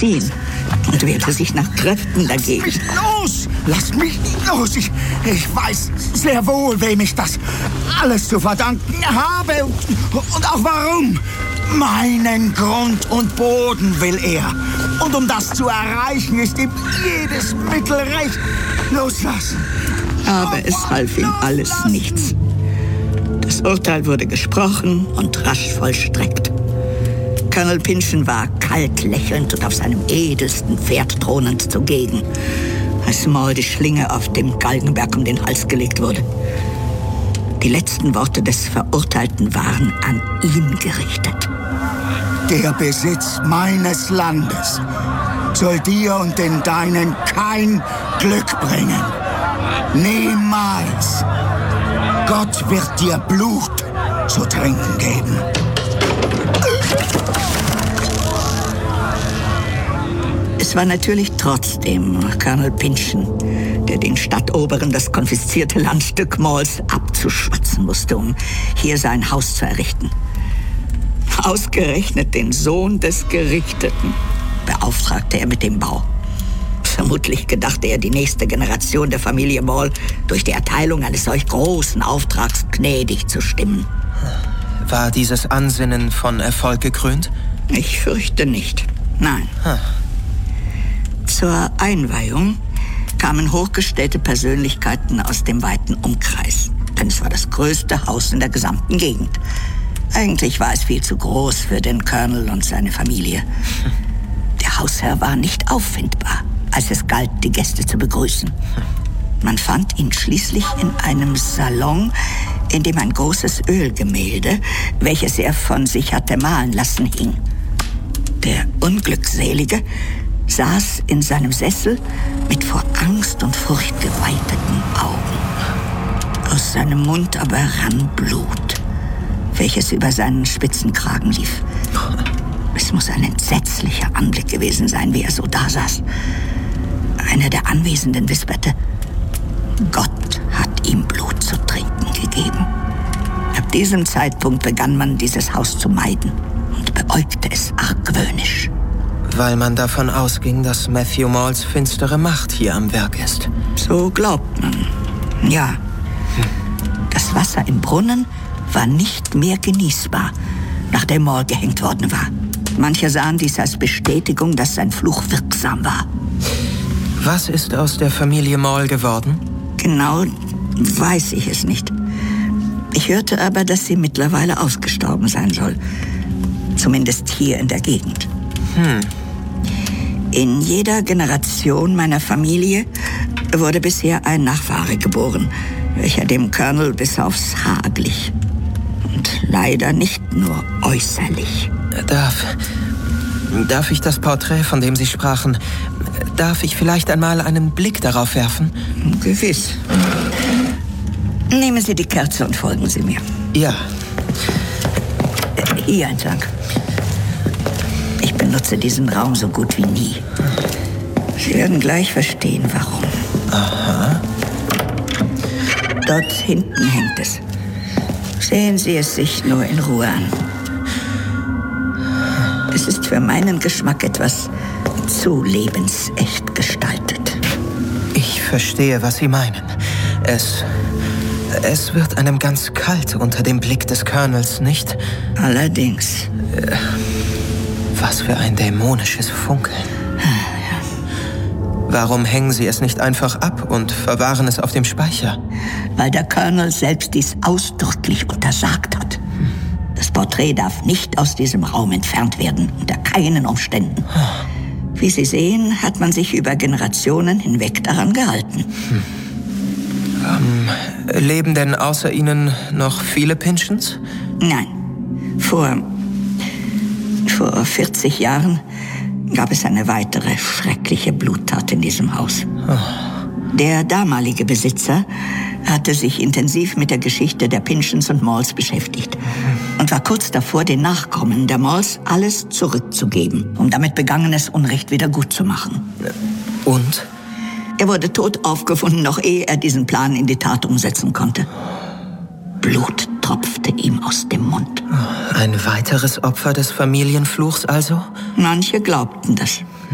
entziehen und wehrte sich nach Kräften dagegen. Lass mich los! Lass mich los! Ich weiß sehr wohl, wem ich das alles zu verdanken habe und auch warum. Meinen Grund und Boden will er. Und um das zu erreichen, ist ihm jedes Mittel recht. Loslassen. Aber es half ihm alles nichts. Das Urteil wurde gesprochen und rasch vollstreckt. Colonel Pynchon war kalt lächelnd und auf seinem edelsten Pferd thronend zugegen, als Maul die Schlinge auf dem Galgenberg um den Hals gelegt wurde. Die letzten Worte des Verurteilten waren an ihn gerichtet. Der Besitz meines Landes soll dir und den Deinen kein Glück bringen. Niemals. Gott wird dir Blut zu trinken geben. Es war natürlich trotzdem Colonel Pynchon, der den Stadtoberen das konfiszierte Landstück Mauls abzuschwatzen musste, um hier sein Haus zu errichten. Ausgerechnet den Sohn des Gerichteten beauftragte er mit dem Bau. Vermutlich gedachte er, die nächste Generation der Familie Maul durch die Erteilung eines solch großen Auftrags gnädig zu stimmen. War dieses Ansinnen von Erfolg gekrönt? Ich fürchte nicht. Nein. Zur Einweihung kamen hochgestellte Persönlichkeiten aus dem weiten Umkreis. Denn es war das größte Haus in der gesamten Gegend. Eigentlich war es viel zu groß für den Colonel und seine Familie. Der Hausherr war nicht auffindbar, als es galt, die Gäste zu begrüßen. Man fand ihn schließlich in einem Salon, in dem ein großes Ölgemälde, welches er von sich hatte malen lassen, hing. Der Unglückselige saß in seinem Sessel mit vor Angst und Furcht geweiteten Augen. Aus seinem Mund aber rann Blut, welches über seinen Spitzenkragen lief. Es muss ein entsetzlicher Anblick gewesen sein, wie er so dasaß. Einer der Anwesenden wisperte, Gott hat ihm Blut zu trinken gegeben. Ab diesem Zeitpunkt begann man, dieses Haus zu meiden und beäugte es argwöhnisch. Weil man davon ausging, dass Matthew Mauls finstere Macht hier am Werk ist. So glaubt man, ja. Das Wasser im Brunnen war nicht mehr genießbar, nachdem Maul gehängt worden war. Manche sahen dies als Bestätigung, dass sein Fluch wirksam war. Was ist aus der Familie Maul geworden? Genau weiß ich es nicht. Ich hörte aber, dass sie mittlerweile ausgestorben sein soll. Zumindest hier in der Gegend. In jeder Generation meiner Familie wurde bisher ein Nachfahre geboren, welcher dem Colonel bis aufs Haar glich. Und leider nicht nur äußerlich. Darf ich das Porträt, von dem Sie sprachen, darf ich vielleicht einmal einen Blick darauf werfen? Gewiss. Nehmen Sie die Kerze und folgen Sie mir. Ja. Hier entlang. Ich benutze diesen Raum so gut wie nie. Sie werden gleich verstehen, warum. Aha. Dort hinten hängt es. Sehen Sie es sich nur in Ruhe an. Es ist für meinen Geschmack etwas zu lebensecht gestaltet. Ich verstehe, was Sie meinen. Es wird einem ganz kalt unter dem Blick des Colonels, nicht? Allerdings. Was für ein dämonisches Funkeln. Warum hängen Sie es nicht einfach ab und verwahren es auf dem Speicher? Weil der Colonel selbst dies ausdrücklich untersagt hat. Das Porträt darf nicht aus diesem Raum entfernt werden, unter keinen Umständen. Wie Sie sehen, hat man sich über Generationen hinweg daran gehalten. Leben denn außer Ihnen noch viele Pynchons? Nein. Vor 40 Jahren gab es eine weitere schreckliche Bluttat in diesem Haus. Der damalige Besitzer hatte sich intensiv mit der Geschichte der Pynchons und Mauls beschäftigt und war kurz davor, den Nachkommen der Mauls alles zurückzugeben, um damit begangenes Unrecht wieder gut zu machen. Und? Er wurde tot aufgefunden, noch ehe er diesen Plan in die Tat umsetzen konnte. Blut tropfte ihm aus dem Mund. Ein weiteres Opfer des Familienfluchs also? Manche glaubten das.